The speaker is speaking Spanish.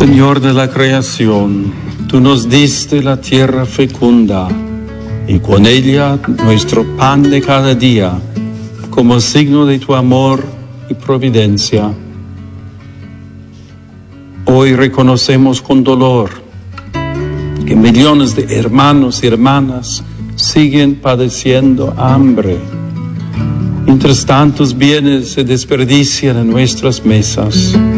Señor de la creación, tú nos diste la tierra fecunda y con ella nuestro pan de cada día, como signo de tu amor y providencia. Hoy reconocemos con dolor que millones de hermanos y hermanas siguen padeciendo hambre, mientras tantos bienes se desperdician en nuestras mesas.